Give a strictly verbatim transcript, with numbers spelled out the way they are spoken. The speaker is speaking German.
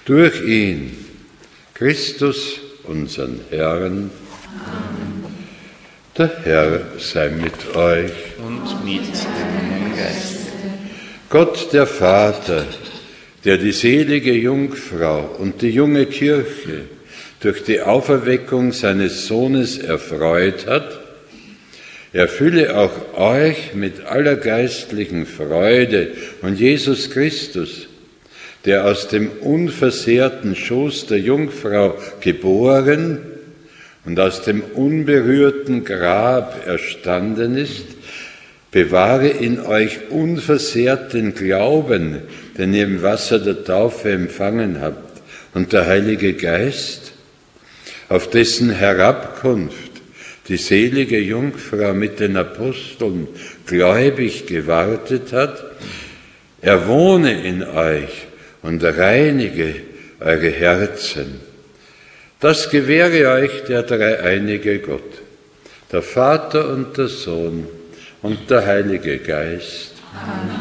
Durch ihn, Christus, unseren Herrn. Amen. Der Herr sei mit euch. Und mit deinem Geist. Gott, der Vater, der die selige Jungfrau und die junge Kirche durch die Auferweckung seines Sohnes erfreut hat, erfülle auch euch mit aller geistlichen Freude und Jesus Christus, der aus dem unversehrten Schoß der Jungfrau geboren und aus dem unberührten Grab erstanden ist, bewahre in euch unversehrt den Glauben, den ihr im Wasser der Taufe empfangen habt, und der Heilige Geist, auf dessen Herabkunft die selige Jungfrau mit den Aposteln gläubig gewartet hat, er wohne in euch und reinige eure Herzen. Das gewähre euch der dreieinige Gott, der Vater und der Sohn und der Heilige Geist. Amen.